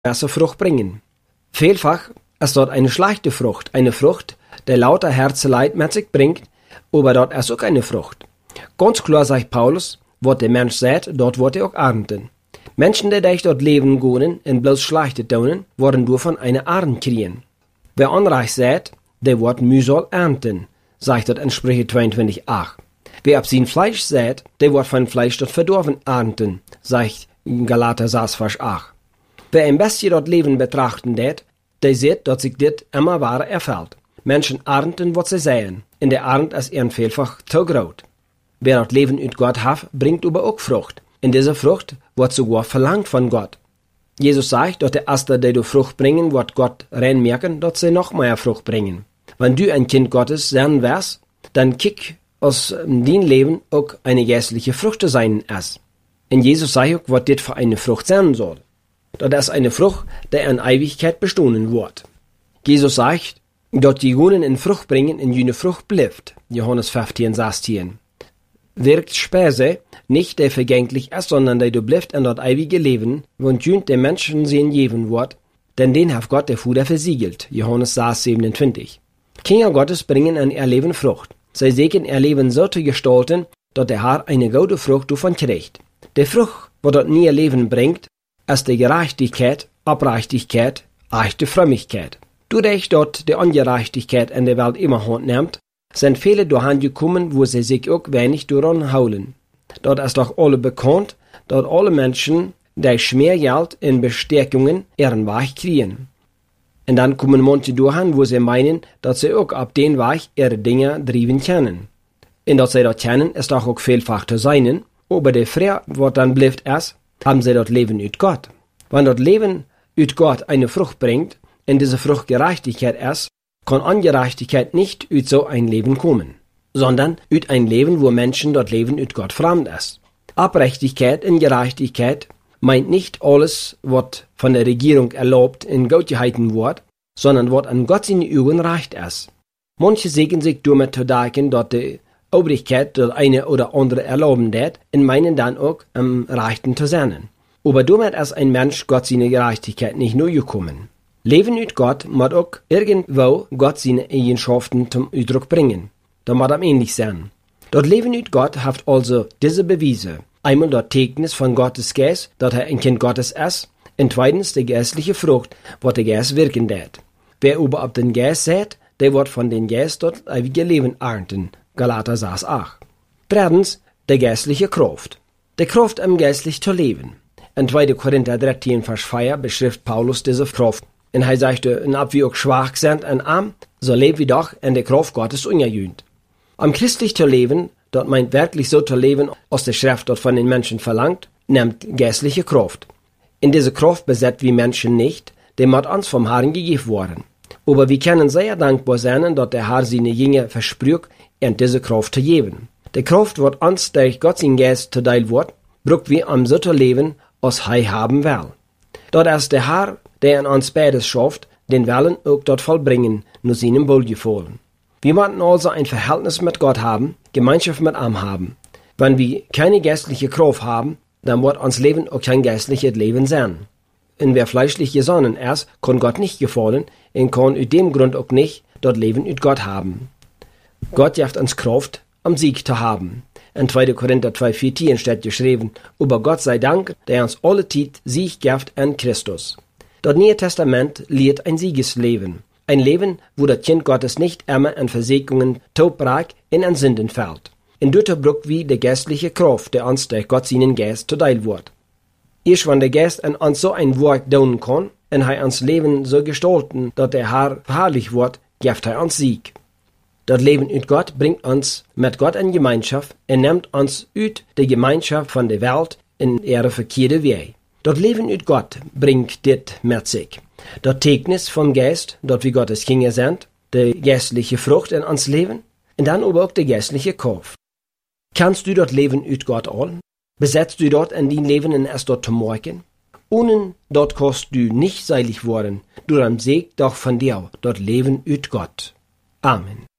bessere Frucht bringen. Vielfach ist dort eine schlechte Frucht, eine Frucht, die lauter Herzeleid mit sich bringt, aber dort ist auch eine Frucht. Ganz klar sagt Paulus, was der Mensch sät, dort wird er auch ernten. Menschen, die dort leben können und bloß schlechte tun, werden davon eine Ernte kriegen. Wer unreich sät, der wird Mühsal ernten, sagt dort in Sprüche 22,8. Wer ab sein Fleisch sät, der wird von Fleisch dort verdorben ernten, sagt Galater 6, Vers 8. Wer ein bisschen dort Leben betrachten det, der sieht, dass sich dit immer wahrer erfällt. Menschen ernten, was sie säen, in der Ernte ist ihren vielfach zu groß. Wer dort Leben mit Gott hat, bringt aber auch Frucht. In dieser Frucht wird sogar verlangt von Gott. Jesus sagt, dass der Erste, der du Frucht bringen, wird Gott reinmerken, dass sie noch mehr Frucht bringen. Wenn du ein Kind Gottes sein wirst, dann kick aus dein Leben auch eine geistliche Frucht sein ist. Und Jesus sagt auch, was das für eine Frucht sein soll. Das ist eine Frucht, die in Ewigkeit bestehen wird. Jesus sagt, dass die Jungen in Frucht bringen, in jene Frucht bleibt. Johannes 15, 16. Wirkt Speise, nicht der vergänglich ist, sondern der du bleibt in das ewige Leben, und jünt der Menschen sehen geben wird, denn den hat Gott der Fuder versiegelt. Johannes 6, 27. Kinder Gottes bringen an ihr Leben Frucht. Sie sägen ihr Leben so zu gestalten, dass der Herr eine gute Frucht davon kriegt. Die Frucht, was dort nie ihr Leben bringt, ist die Gerechtigkeit, Abrechtigkeit, echte Frömmigkeit. Dadurch dort die Ungerechtigkeit in der Welt immer Hand nimmt, sind viele dahin gekommen, wo sie sich auch wenig daran holen. Dort ist doch alle bekannt, dass alle Menschen, die Schmiergeld in Bestärkungen ihren Weg kriegen. Und dann kommen manche dahin, wo sie meinen, dass sie auch ab den Weg ihre Dinge driven können. Und dass sie dort kennen, ist auch vielfach zu sein, aber der Frage, was dann bleibt, ist, haben sie dort Leben mit Gott. Wenn dort Leben mit Gott eine Frucht bringt, und diese Frucht Gerechtigkeit ist, kann Ungerechtigkeit nicht uit so ein Leben kommen, sondern uit ein Leben, wo Menschen dort leben uit Gott fremd ist. Abrechtigkeit und Gerechtigkeit meint nicht alles, was von der Regierung erlaubt in Gott gehalten wird, sondern was an Gott seine Augen recht ist. Manche sägen sich damit zu denken, dass die Obrigkeit das eine oder andere erlauben wird, und meinen dann auch am Rechten zu sein. Aber damit ist ein Mensch Gott seine Gerechtigkeit nicht nur gekommen. Leben mit Gott muss auch irgendwo Gott seine Eigenschaften zum Ausdruck bringen. Da muss am ähnlich sein. Das Leben mit Gott hat also diese Beweise. Einmal das Zeugnis von Gottes Geist, dass er ein Kind Gottes ist, und zweitens die geistliche Frucht, was der Geist wirken wird. Wer aber auf den Geist sät, der wird von den Geist dort ewige Leben ernten. Galater 6, 8. Drittens, die geistliche Kraft. Die Kraft, im geistlich zu leben. In 2. Korinther 13, Vers 4 beschreibt Paulus diese Kraft. Und er sagte, und ob wir auch schwach sind und arm, so leben wir doch in der Kraft Gottes ungejöhnt. Am christlich zu leben, dort meint wirklich so zu leben, als die Schrift dort von den Menschen verlangt, nimmt geistliche Kraft. In diese Kraft besetzt wir Menschen nicht, die muss uns vom Herrn gegeben worden. Aber wir können sehr dankbar sein, dass der Herr seine Jünger versprüht, in diese Kraft zu geben. Die Kraft wird uns durch Gott sein Geist zuteil wird, braucht wir um so zu leben, als er haben will. Dort ist der Herr, der in uns beides schafft, den Willen auch dort vollbringen, nur seinem Wohlgefallen. Wir müssen also ein Verhältnis mit Gott haben, Gemeinschaft mit ihm haben. Wenn wir keine geistliche Kraft haben, dann wird uns Leben auch kein geistliches Leben sein. Und wer fleischlich gesonnen ist, kann Gott nicht gefallen und kann aus dem Grund auch nicht dort Leben mit Gott haben. Gott gibt uns Kraft, um Sieg zu haben. In 2. Korinther 2,14 steht geschrieben, aber Gott sei Dank, der uns alle Zeit Sieg gibt in Christus. Das Neue Testament lehrt ein Siegesleben. Ein Leben, wo das Kind Gottes nicht immer an Versegnungen, Todbrach in an Sünden fällt. In dort braucht wir die geistliche Kraft, der uns durch Gott seinen Geist zuteil wird. Erst wenn der Geist an uns so ein Werk tun kann, und er uns Leben so gestalten, dass der Herr verherrlicht wird, gibt er uns Sieg. Das Leben mit Gott bringt uns mit Gott in Gemeinschaft und nimmt uns uit der Gemeinschaft von der Welt in ihre verkehrte Weg. Das Leben mit Gott bringt dit mit sich. Das Zeugnis vom Geist, dort wie Gottes Kinder sind, die geistliche Frucht in uns Leben, und dann aber auch die geistliche Kraft. Kannst du dort Leben mit Gott an? Besetzt du dort in dein Leben und es dort zu morgen? Ohne dort kannst du nicht seilig worden, du am Seg doch von dir, dort Leben mit Gott. Amen.